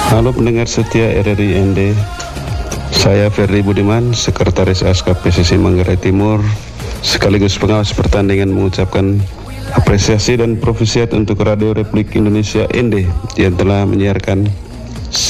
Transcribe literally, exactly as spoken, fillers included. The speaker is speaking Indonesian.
Halo pendengar setia R R I N D, saya Ferdi Budiman, Sekretaris A S K P S S I Manggarai Timur, sekaligus pengawas pertandingan, mengucapkan apresiasi dan profisiat untuk Radio Republik Indonesia N D yang telah menyiarkan